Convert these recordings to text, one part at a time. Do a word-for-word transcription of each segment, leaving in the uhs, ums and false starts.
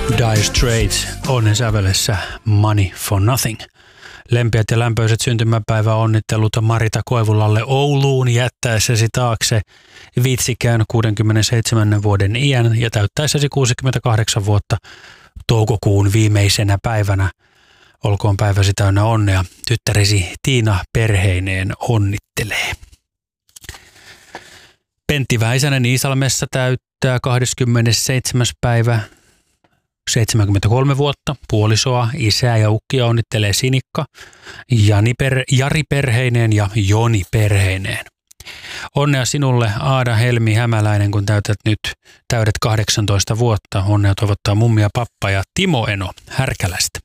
Dire Straits onnen sävelessä Money for Nothing. Lempeät ja lämpöiset syntymäpäivä onnittelut Marita Koivulalle Ouluun jättäessäsi taakse vitsikään kuudenkymmenenseitsemän vuoden iän ja täyttäessäsi kuusikymmentäkahdeksan vuotta toukokuun viimeisenä päivänä. Olkoon päiväsi täynnä onnea. Tyttäresi Tiina perheineen onnittelee. Pentti Väisänen Iisalmessa täyttää kahdeskymmenesseitsemäs päivä seitsemänkymmentäkolme vuotta. Puolisoa, isää ja ukkia onnittelee Sinikka, Jani per, Jari perheineen ja Joni perheineen. Onnea sinulle Aada Helmi Hämäläinen, kun täytät nyt täydet kahdeksantoista vuotta. Onnea toivottaa mummi ja pappa ja Timo Eno Härkälästä.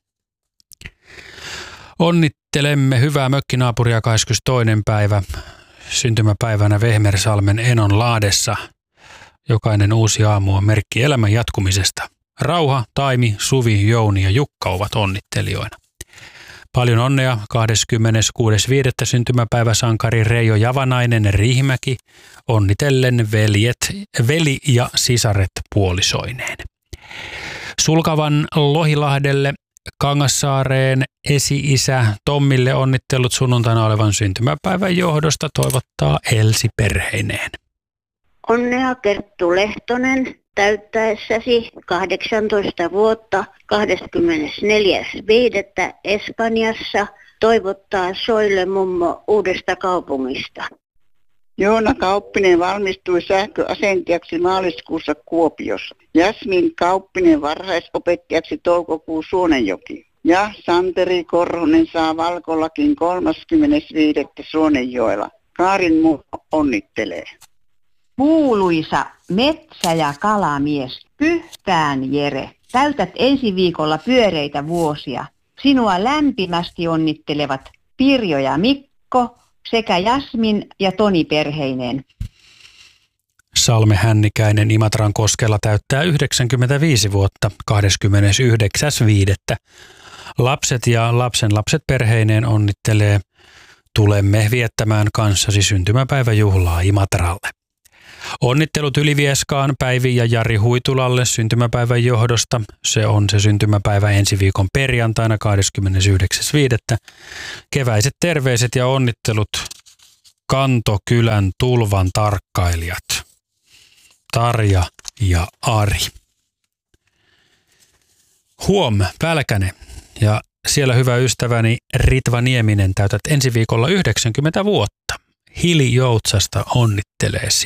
Onnittelemme hyvää mökkinaapuria kahdeskymmenestoinen päivä syntymäpäivänä Vehmersalmen Enon Laadessa. Jokainen uusi aamu on merkki elämän jatkumisesta. Rauha, Taimi, Suvi, Jouni ja Jukka ovat onnittelijoina. Paljon onnea kahdeskymmeneskuudes viidettä syntymäpäiväsankari Reijo Javanainen Riihimäki onnitellen veljet, veli ja sisaret puolisoineen. Sulkavan Lohilahdelle Kangassaareen esi-isä Tommille onnittelut sunnuntaina olevan syntymäpäivän johdosta toivottaa Elsi perheineen. Onnea Kerttu Lehtonen täyttäessäsi kahdeksantoista vuotta kahdeskymmenesneljäs viidettä Espanjassa toivottaa Soille mummo Uudesta Kaupungista. Joona Kauppinen valmistui sähköasentajaksi maaliskuussa Kuopiossa. Jasmin Kauppinen varhaisopettajaksi toukokuun Suonenjoki. Ja Santeri Korhonen saa Valkolakin kolmaskymmenes viidettä Suonenjoella. Kaarin mummo onnittelee. Kuuluisa metsä- ja kalamies Pyhtään Jere, täytät ensi viikolla pyöreitä vuosia. Sinua lämpimästi onnittelevat Pirjo ja Mikko sekä Jasmin ja Toni perheineen. Salme Hännikäinen Imatran koskella täyttää yhdeksänkymmentäviisi vuotta kahdeskymmenesyhdeksäs viidettä Lapset ja lapsenlapset perheineen onnittelee. Tulemme viettämään kanssasi syntymäpäiväjuhlaa Imatralle. Onnittelut Ylivieskaan Päivi ja Jari Huitulalle syntymäpäivän johdosta. Se on se syntymäpäivä ensi viikon perjantaina kahdeskymmenesyhdeksäs viidettä Keväiset terveiset ja onnittelut Kantokylän tulvan tarkkailijat Tarja ja Ari. Huom, Pälkäne ja siellä hyvä ystäväni Ritva Nieminen täytät ensi viikolla yhdeksänkymmentä vuotta. Hili Joutsasta onnittelee